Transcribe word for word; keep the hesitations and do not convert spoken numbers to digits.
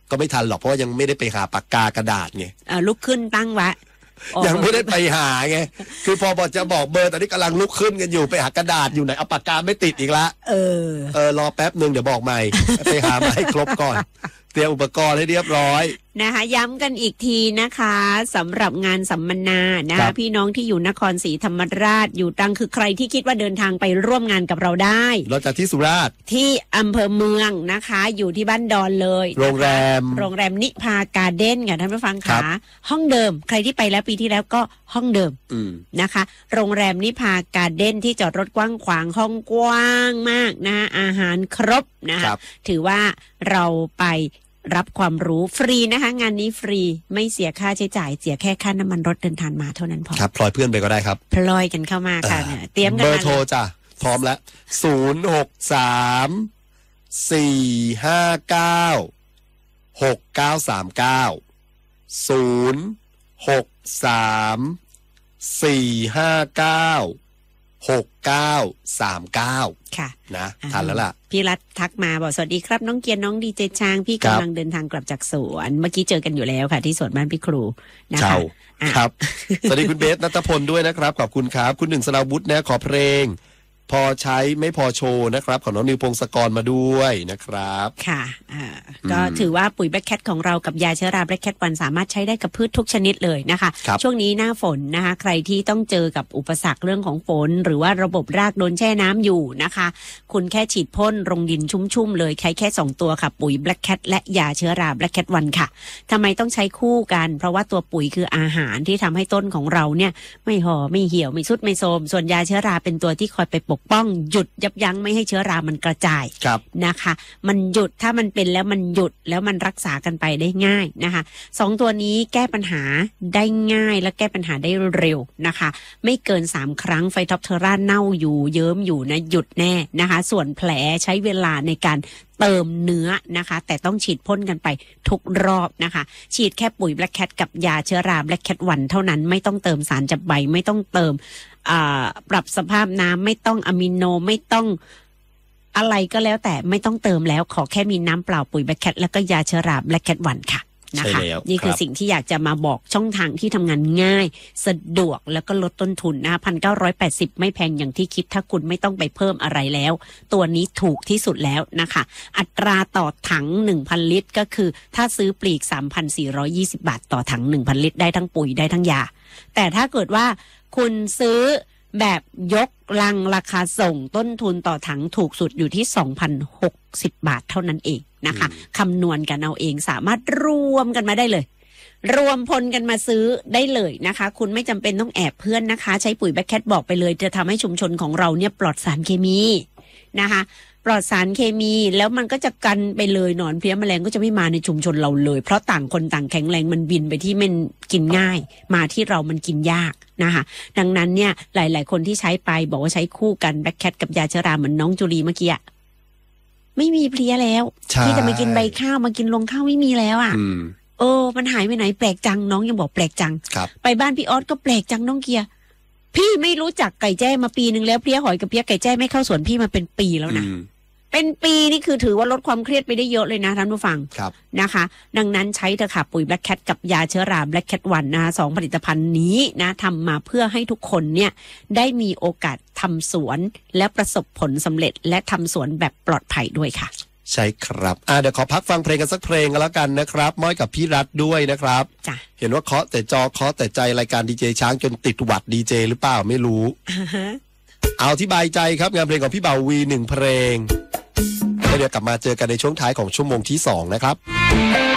ก็ไม่ทันหรอกเพราะว่ายังไม่ได้ไปหาปากกากระดาษไงอ่าลุกขึ้นตั้งไว้ยังไม่ได้ไปหาไงคือพอบอกจะบอกเบอร์ตอนนี้กำลังลุกขึ้นกันอยู่ไปหากระดาษอยู่ไหนเอาปากกาไม่ติดอีกละเออเออรอแป๊บนึงเดี๋ยวบอกใหม่ไปหามาให้ครบก่อนเตรียมอุปกรณ์ให้เรียบร้อยนะคะย้ำกันอีกทีนะคะสำหรับงานสัมมนานะคะพี่น้องที่อยู่นครศรีธรรมราชอยู่ตรังคือใครที่คิดว่าเดินทางไปร่วมงานกับเราได้เราจากที่สุราษฎร์ที่อำเภอเมืองนะคะอยู่ที่บ้านดอนเลยโรงแรมโรงแรมนิพาการ์เด้นค่ะท่านผู้ฟังค่ะห้องเดิมใครที่ไปแล้วปีที่แล้วก็ห้องเดิมนะคะโรงแรมนิพาการ์เด้นที่จอดรถกว้างขวางห้องกว้างมากนะอาหารครบนะคะถือว่าเราไปรับความรู้ฟรีนะคะงานนี้ฟรีไม่เสียค่าใช้จ่ายเสียแค่ค่าน้ำมันรถเดินทางมาเท่านั้นพอครับพลอยเพื่อนไปก็ได้ครับพลอยกันเข้ามาค่ะเนี่ยเตรียมกันเบอร์โทรจ้ะพร้อมแล้วศูนย์หกสามสี่ห้าเก้าหกเก้าสามเก้าศูนย์หกสามสี่ห้าเก้าหกเก้าสามเก้าค่ะนะทันแล้วล่ะพี่รัฐทักมาบอกสวัสดีครับน้องเกียร์น้องดีเจช้างพี่กำลังเดินทางกลับจากสวนเมื่อกี้เจอกันอยู่แล้วค่ะที่สวนบ้านพี่ครูนะคะครับสวัสดีคุณเบสณัฐพลด้วยนะครับขอบคุณครับคุณหนึ่งสราวุธนะขอเพลงพอใช้ไม่พอโชว์นะครับของน้องนิวพงศกรมาด้วยนะครับค่ะก็ถือว่าปุ๋ยแบล็คแคทของเรากับยาเชื้อราแบล็คแคทวันสามารถใช้ได้กับพืชทุกชนิดเลยนะคะช่วงนี้หน้าฝนนะคะใครที่ต้องเจอกับอุปสรรคเรื่องของฝนหรือว่าระบบรากโดนแช่น้ำอยู่นะคะคุณแค่ฉีดพ่นลงดินชุ่มๆเลยใช้แค่สองตัวค่ะปุ๋ยแบล็คแคทและยาเชื้อราแบล็คแคทวันค่ะทำไมต้องใช้คู่กันเพราะว่าตัวปุ๋ยคืออาหารที่ทำให้ต้นของเราเนี่ยไม่ห่อไม่เหี่ยวไม่สุดไม่โทรมส่วนยาเชื้อราเป็นตัวที่คอยไปปกป้องหยุดยับยั้งไม่ให้เชื้อรามันกระจายนะคะมันหยุดถ้ามันเป็นแล้วมันหยุดแล้วมันรักษากันไปได้ง่ายนะคะสองตัวนี้แก้ปัญหาได้ง่ายและแก้ปัญหาได้เร็วนะคะไม่เกินสามครั้งไฟท็อปเทอร่าเน่าอยู่เยิ้มอยู่นะหยุดแน่นะคะส่วนแผลใช้เวลาในการเติมเนื้อนะคะแต่ต้องฉีดพ่นกันไปทุกรอบนะคะฉีดแค่ปุ๋ยแบล็คแคทกับยาเชื้อราแบล็คแคทวันเท่านั้นไม่ต้องเติมสารจับใบไม่ต้องเติมปรับสภาพน้ำไม่ต้องอะมิโนไม่ต้องอะไรก็แล้วแต่ไม่ต้องเติมแล้วขอแค่มีน้ำเปล่าปุ๋ยแบล็คแคทแล้วก็ยาเชื้อราแบล็คแคทวันค่ะนะคะนี่คือสิ่งที่อยากจะมาบอกช่องทางที่ทำงานง่ายสะดวกแล้วก็ลดต้นทุนนะพันเก้าร้อยแปดสิบไม่แพงอย่างที่คิดถ้าคุณไม่ต้องไปเพิ่มอะไรแล้วตัวนี้ถูกที่สุดแล้วนะคะอัตราต่อถัง หนึ่งพัน ลิตรก็คือถ้าซื้อปลีก สามพันสี่ร้อยยี่สิบ บาทต่อถัง หนึ่งพัน ลิตรได้ทั้งปุ๋ยได้ทั้งยาแต่ถ้าเกิดว่าคุณซื้อแบบยกลังราคาส่งต้นทุนต่อถังถูกสุดอยู่ที่ สองพันหกสิบ บาทเท่านั้นเองนะคะคำนวณกันเอาเองสามารถรวมกันมาได้เลยรวมพลกันมาซื้อได้เลยนะคะคุณไม่จำเป็นต้องแอบเพื่อนนะคะใช้ปุ๋ยแบล็คแคทบอกไปเลยจะทำให้ชุมชนของเราเนี่ยปลอดสารเคมีนะคะปลอดสารเคมีแล้วมันก็จะกันไปเลยหนอนเพลี้ยแมลงก็จะไม่มาในชุมชนเราเลยเพราะต่างคนต่างแข็งแรงมันบินไปที่มันกินง่ายมาที่เรามันกินยากนะคะดังนั้นเนี่ยหลายๆคนที่ใช้ไปบอกว่าใช้คู่กันแบล็คแคทกับยาเชื้อราเหมือนน้องจุลีเมื่อกี้ไม่มีเพลี้ยแล้วที่จะมากินใบข้าวมากินรวงข้าวไม่มีแล้วอ่ะเออมันหายไปไหนแปลกจังน้องยังบอกแปลกจังไปบ้านพี่ออสก็แปลกจังน้องเกียร์พี่ไม่รู้จักไก่แจ้มาปีนึงแล้วเพลี้ยหอยกับเพลี้ยไก่แจ้ไม่เข้าสวนพี่มาเป็นปีแล้วนะเป็นปีนี่คือถือว่าลดความเครียดไปได้เยอะเลยนะท่านผู้ฟังนะคะดังนั้นใช้เถอะค่ะปุ๋ยแบล็คแคทกับยาเชื้อราแบล็คแคทวันนะคะสองผลิตภัณฑ์นี้นะทำมาเพื่อให้ทุกคนเนี่ยได้มีโอกาสทำสวนและประสบผลสำเร็จและทำสวนแบบปลอดภัยด้วยค่ะใช่ครับอ่าเดี๋ยวขอพักฟังเพลงกันสักเพลงกันแล้วกันนะครับม้อยกับพี่รัฐด้วยนะครับจ้ะเห็นว่าเคาะแต่จอเคาะแต่ใจรายการดีเจช้างจนติดหวัดดีเจหรือเปล่าไม่รู้ เอาที่บายใจครับงานเพลงของพี่เบาวีหนึ่งเพลงแล้วเดี๋ยวกลับมาเจอกันในช่วงท้ายของชั่วโมงที่สองนะครับ